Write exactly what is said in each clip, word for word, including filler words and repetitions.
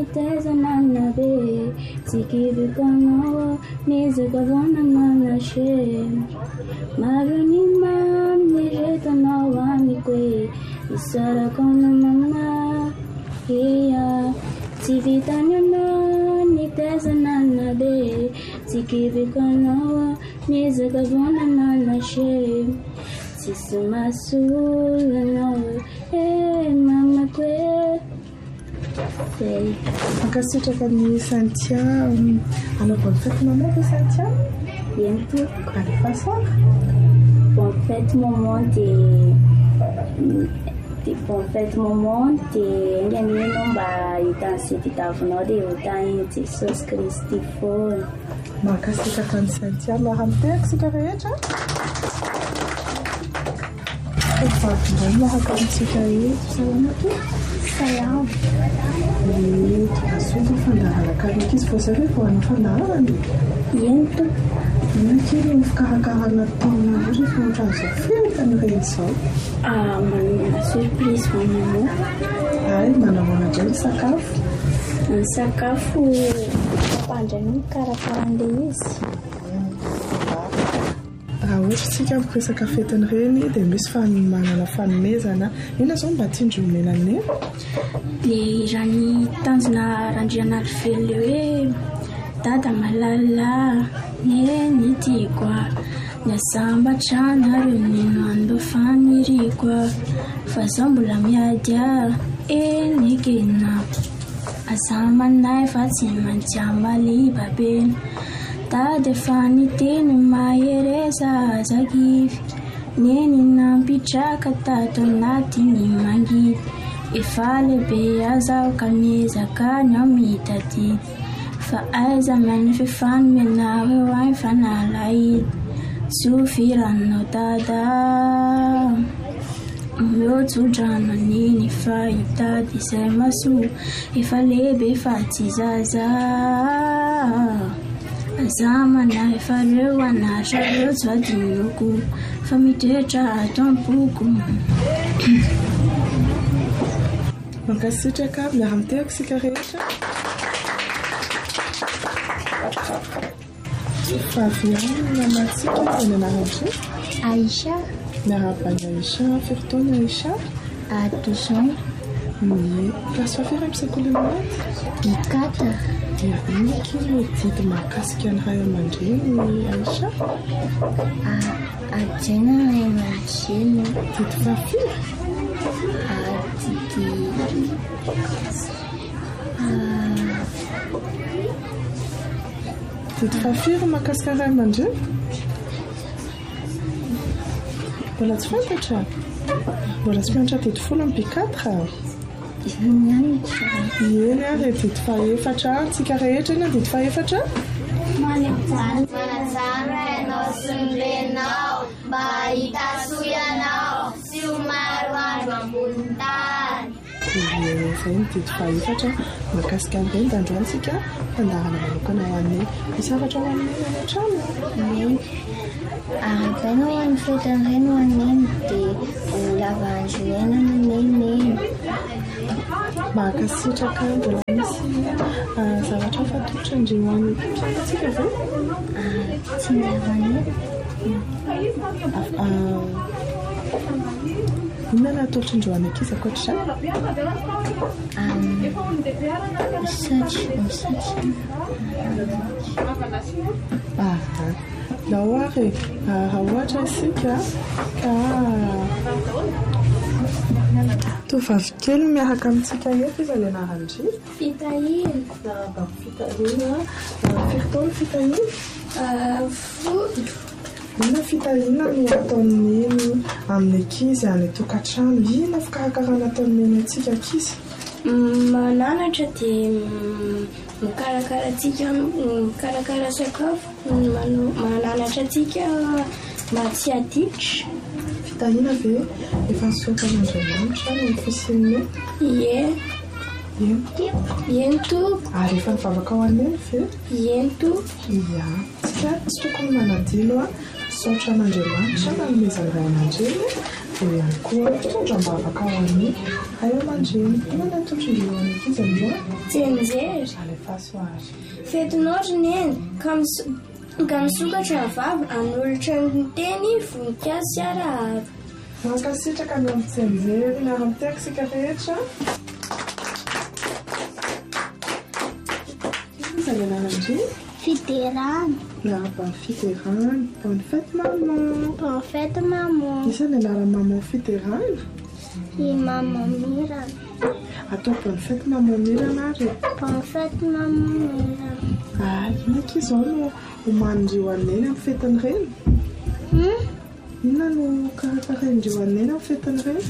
nitezana be sikivikono nizikavonana she maruni mam nijetana wanikwe isarakona mama iya tivitanyana nitezana be sikivikono nizikavonana she sisumasulana eh mama kwe. Makasitraka ny Santia anaovany fety maman de Santia bientôt anniversaire. Bon fête maman de de bon fête maman de nganino mba hitansiditavinao de hotainy Jesus Kristy foana. Makasitraka ny Santia mahampeko sika rehetra. Vavindray mahakamitsika eto salamatu Salam. Ny asoa fandaharaka araiky izy vao zareo vao ana fandaharany. Bientôt. Nakely ny fikarakarana taona rehefa ohatra izao fety ireny izao. Ah, manana surprise maman. Ay, manamana indray ny sakafo. Ny sakafo fampandrany karakaran'ilay izy. Raha ohatra tsika miresaka fetiny ireny dia misy manana fanomezana. Ina izao mba tiandry omenanay? Dia raha ny tanjona randriana alifely hoe dada malala ny tiako niasambatra nareo nino andro faniriko fa zao mbola miady eny kena azamanay fa tsy manjamaly babeny dada efa niteny mahereza zakivy neny nampitraka tato anatiny mangidy efa lehibe azaho ka miezaka ny ao mitady fa aiza manifefany menareo ay fa nalahidy sofiranao dada miojodrano niny fa hitady izay masoa efa lehibe fa tsy zaza azamana efa reo anatra reo tsy vadinoko fa mitoetra ato am-poko. Mankasitraka miara-mitehako sika rehetra. Faviana namatsika ny anarandry Aisha. Miarabany Aisha, firy Aisha? À douze ans. Ny classe fafiry amin'ny sekoly maty? Ny quatre. Dia ino kilo didy mahakasika ny ray aman-dreny Aisha? Adjena ray aman-dreny. Didy fafiry? Didy didy fafiry mahakasika ray aman-dreny? Mbola tsy fantatra? Mbola tsy mianatra didy folo amby quatre? Eny ary didy faefatra tsika rehetra ina didy faefatra? Manajara ianao sy ny renao mba hitasoa ianao sy ho maroandro ambony tany. Izay ny didy faefatra mahakasika an'ireny da androantsika fandarana manokana ho anay. Misy hafatra ho anay any an-trano? Arakaina ho an'ny fetin'ireny ho anay dia lava androena naneneny. Mahakasitraka mbola misy zavatra fatolotra indreo any mpianatsika ve? Tsy ndravanay. Inona atolotra indreo any ankizy ankoatra Misaotra, misaotra. Na ohatra raha ohatra isika ka tovavy kely miaraka amintsika eto izy any anarandry. Fitahiny. Fitahina. Firy taona fitahina? Folo. Ina fitahina no ataony amin'ny ankizy any tokantrano. Ina fikarakarana ataony eny antsika ankizy? Mananatra dia mikarakara tsika mikarakara sakafo mananatra tsika mba tsy aditra. Fitahina ve efa soakan'Andriamanitra no fisian'ny ie bientôt ary efa mivavaka ho aneny ve? bientôt. Ia, tsika tsy tokony manadino a misaotra an'Andriamanitra nanomezany ray aman-dreny eo ihany koa fitondra mbavaka ao amin'ny ray aman-dreny. Inona ny totondro eo amin'ny ankizy amin'izao? Jenjery. Alefa soary. Fetin'oatra neny ka misokatra ny vavy hanolotra ny teny voninkazo sy arahary. Mankasitraka ny amin'ny jenjery miara-mitiaka isika rehetra. Izany anaran-dreny? Fiterana. Miaraba ny fiterana. Bonne fête maman. Bonne fête maman. Isany anara maman fiterana? I maman Mirana. Atao bonne fête maman Mirana ary. Bonne fête maman Mirana. Ah, inona koa izao no homanindreo aneny amin'ny fetiny reny? Hmm? Inona no karakaraindreo aneny amin'ny fetiny reny?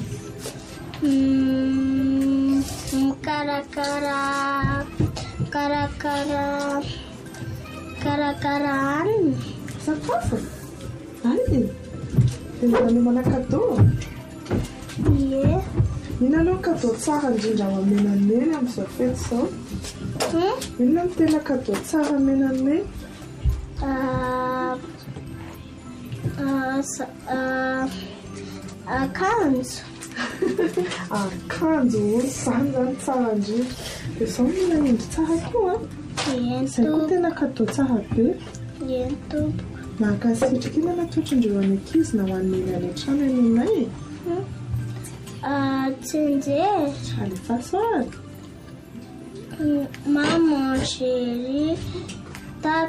Hmm, mikarakara karakara karakara hanina. Sakafo? Ay, dia manomana cadeau? Ie. Inona aloha cadeau tsara indrindra ho amenaneny amin'izao fety izao? Hmm? Inona no tena cadeau tsara amenaneny? Ah, ah, sa- ah, akanjo. Akanjo izany zany tsara indrindra. Dia izao mila endry tsara koa. Ie, Izay koa tena cadeau tsara be. ie tompoko. Mankasitraka inona totondreo any ankizy na ho an'ny any an-trano ianonay? Hmm? Ah, Jenjery. Alefa soary. Hmm, maman chérie. Ta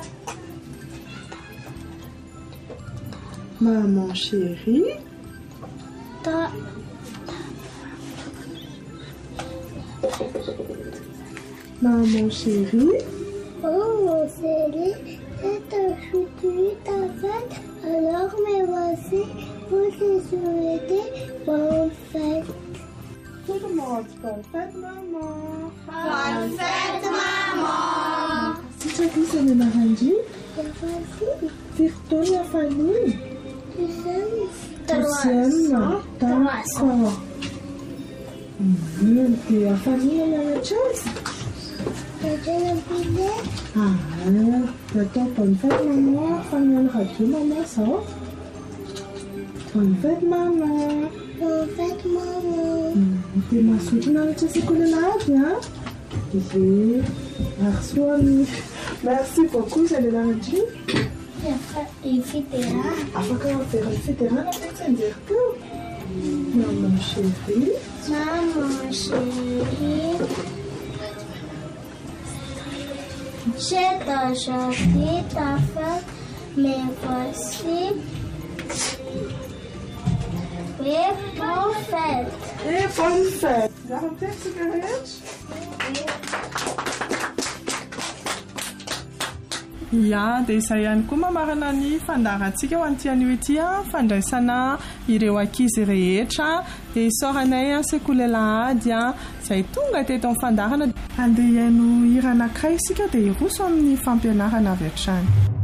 Maman chérie. ta Maman chérie. Oh mon chéri, c'est aujourd'hui ta fête, alors me voici pour te souhaiter bonne fête. Tout le monde, bonne fête maman. Bonne fête maman. Sitraka isany anaran-dreny? La voici, Firy taona famille? tu sais, Deuxième. D'accord. Mhm. Dia afanina mianatra azy? je ne voulais Ah, natao bonne fête maman. Fanina radio maman izao. Bonne fête maman. bonne fête maman. Dia mazoto mianatra sekoly aby a? Ie, arsoany. Merci beaucoup zay anaran-dreny. Et fitera. Afaka veriny federana mety anjery teo. Maman chérie. Maman chérie, j'ai aujourd'hui ta fête, mais voici. Oui, bonne fête. Et bonne fête. Garantie cigarette? Ya, dia izay ihany koa mamarana ny fandaharantsika ho an'ity anio ity fandraisana ireo ankizy rehetra dia isaoranay sekoly lahady izay tonga teto amin'ny fandarana. Andeha hihaino hira anankiray isika dia hiroso amin'ny fampianarana avy hatrany.